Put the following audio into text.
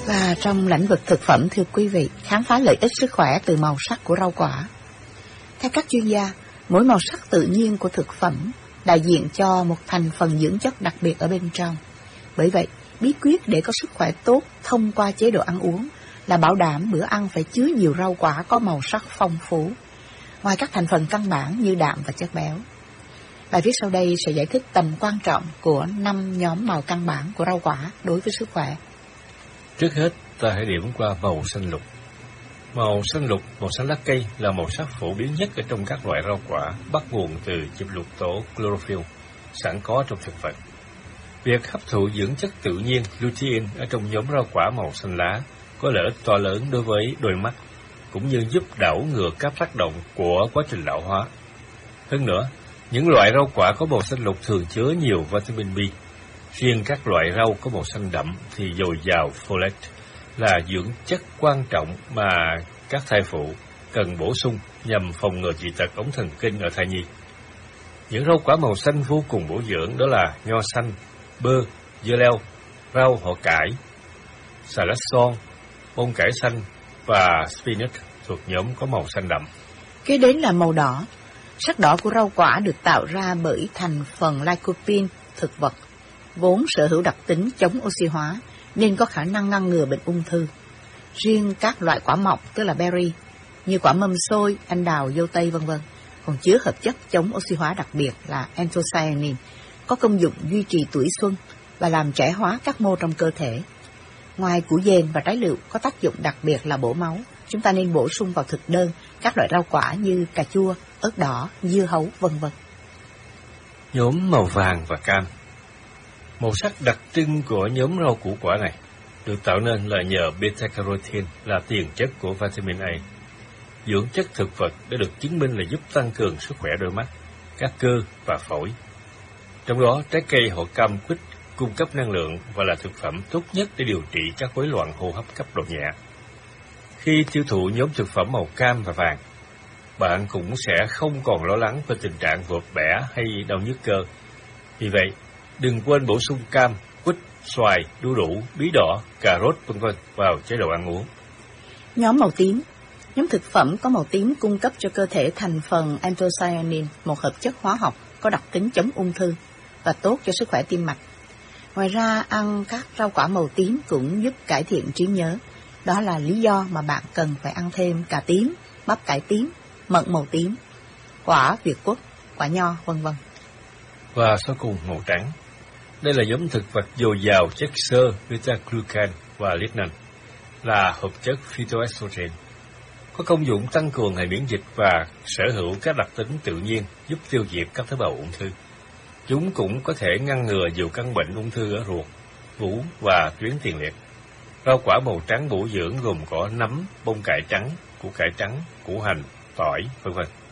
Và trong lĩnh vực thực phẩm, thưa quý vị, khám phá lợi ích sức khỏe từ màu sắc của rau quả. Theo các chuyên gia, mỗi màu sắc tự nhiên của thực phẩm đại diện cho một thành phần dưỡng chất đặc biệt ở bên trong. Bởi vậy, bí quyết để có sức khỏe tốt thông qua chế độ ăn uống là bảo đảm bữa ăn phải chứa nhiều rau quả có màu sắc phong phú, ngoài các thành phần căn bản như đạm và chất béo. Bài viết sau đây sẽ giải thích tầm quan trọng của 5 nhóm màu căn bản của rau quả đối với sức khỏe. Trước hết, ta hãy điểm qua màu xanh lục. Màu xanh lục, màu xanh lá cây là màu sắc phổ biến nhất ở trong các loại rau quả, bắt nguồn từ chụp lục tổ chlorophyll sẵn có trong thực vật. Việc hấp thụ dưỡng chất tự nhiên lutein ở trong nhóm rau quả màu xanh lá có lợi ích to lớn đối với đôi mắt, cũng như giúp đảo ngược các tác động của quá trình lão hóa. Hơn nữa, những loại rau quả có màu xanh lục thường chứa nhiều vitamin B. Riêng các loại rau có màu xanh đậm thì dồi dào folate, là dưỡng chất quan trọng mà các thai phụ cần bổ sung nhằm phòng ngừa dị tật ống thần kinh ở thai nhi. Những rau quả màu xanh vô cùng bổ dưỡng đó là nho xanh, bơ, dưa leo, rau họ cải, xà lách son, bông cải xanh và spinach thuộc nhóm có màu xanh đậm. Kế đến là màu đỏ. Sắc đỏ của rau quả được tạo ra bởi thành phần lycopene thực vật, vốn sở hữu đặc tính chống oxy hóa nên có khả năng ngăn ngừa bệnh ung thư. Riêng các loại quả mọng, tức là berry, như quả mâm xôi, anh đào, dâu tây v.v. còn chứa hợp chất chống oxy hóa đặc biệt là anthocyanin, có công dụng duy trì tuổi xuân và làm trẻ hóa các mô trong cơ thể. Ngoài củ dền và trái lựu có tác dụng đặc biệt là bổ máu, chúng ta nên bổ sung vào thực đơn các loại rau quả như cà chua, ớt đỏ, dưa hấu v.v. Nhóm màu vàng và cam. Màu sắc đặc trưng của nhóm rau củ quả này được tạo nên là nhờ beta-carotene là tiền chất của vitamin A. Dưỡng chất thực vật đã được chứng minh là giúp tăng cường sức khỏe đôi mắt, các cơ và phổi. Trong đó, trái cây họ cam quýt cung cấp năng lượng và là thực phẩm tốt nhất để điều trị các rối loạn hô hấp cấp độ nhẹ. Khi tiêu thụ nhóm thực phẩm màu cam và vàng, bạn cũng sẽ không còn lo lắng về tình trạng vợt bẻ hay đau nhức cơ. Vì vậy, đừng quên bổ sung cam, quýt, xoài, đu đủ, bí đỏ, cà rốt v.v. vào chế độ ăn uống. Nhóm màu tím. Nhóm thực phẩm có màu tím cung cấp cho cơ thể thành phần anthocyanin, một hợp chất hóa học có đặc tính chống ung thư và tốt cho sức khỏe tim mạch. Ngoài ra, ăn các rau quả màu tím cũng giúp cải thiện trí nhớ. Đó là lý do mà bạn cần phải ăn thêm cà tím, bắp cải tím, mận màu tím, quả Việt Quất, quả nho v.v. Và sau cùng màu trắng. Đây là nhóm thực vật dồi dào chất xơ, beta-glucan và lignan, là hợp chất phytoestrogen, có công dụng tăng cường hệ miễn dịch và sở hữu các đặc tính tự nhiên giúp tiêu diệt các tế bào ung thư. Chúng cũng có thể ngăn ngừa nhiều căn bệnh ung thư ở ruột, vú và tuyến tiền liệt. Rau quả màu trắng bổ dưỡng gồm có nấm, bông cải trắng, củ cải trắng, củ hành, tỏi, v.v.